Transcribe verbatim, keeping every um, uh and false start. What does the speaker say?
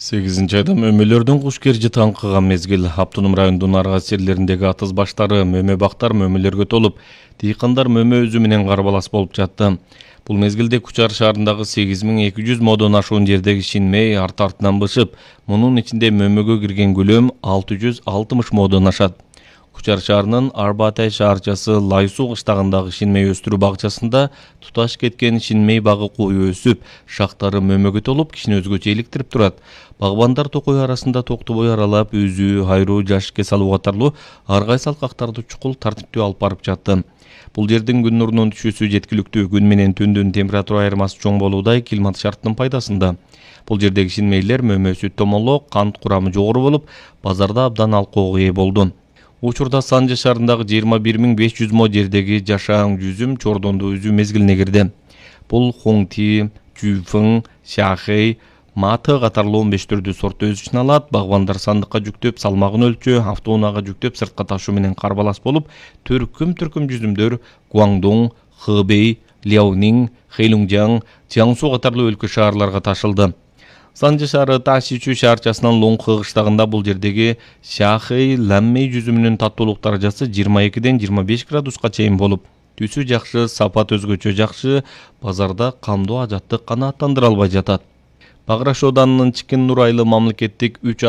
сегизинчи айда мөмөлөрдүн куш кержи таңкыган мезгил. Автоном районунун ар кайсы жерлериндеги атыз баштары, мөмө бактар мөмөлөргө толуп, дыйкандар мөмө өзү менен карбалас болуп жатты. Бул мезгилде Кучар шаарындагы сегиз миң эки жүз модон ашуун жердеги шинмей арты артынан бышып, мунун ичинде мөмөгө кирген көлөм алты жүз алтымыш модон ашат. Кучар шаарынын Арбатай шаарчасы Лайсуу кыштагындагы шинмей өстүрүү багчасында туташ кеткен шинмей багы кою өсүп, шактары мөмөгө толуп, кишини өзгөчө иликтирип турат. Багбандар токой арасында токтобой аралап, үзүү, айруу, жашикке салуу катарлуу ар кайсы алкактарды чукул тартиптүү алып барып жатты. Бул жердин күн нурунун түшүүсү жеткиликтүү, күн менен түндүн температура айырмасы чоң болуудай климат шарттын пайдасында. Бул жердеги шинмейлер мөмөсү томолок, кант курамы жогору болуп, базарда абдан алкоого ээ болду. Учурда Санжы шаарындагы жыйырма бир миң беш жүз мо жердеги жашаан жүзүм чордондо үзүү мезгилине кирди. Бул Хоңти, Жүйфың, Шахей, Маты катарлуу он беш түрдүү сорт өз ичине алат. Багбандар сандыкка жүктөп, салмагын өлчөө, автоунаага жүктөп, сыртка ташуу менен карбалас болуп, төркүм-төркүм жүзүмдөр Гуаңдоң, Хэбэй, Ляонинг, Хэйлунжяң, Jiangsu катарлуу өлкө шаарларга ташылды. Санжы шаары Ташичу шаарчасынан Лоңхы кыштагында бул жердеги Шахэй ләммей жүзүмүнүн таттуулук даражасы жыйырма экиден жыйырма беш градуска чейин болуп, түсү жакшы, сапат өзгөчө жакшы, базарда камдоо ажаттык канааттандыра албай жатат. Баграш Оданынын Чикин Нурайлы мамлекеттик үч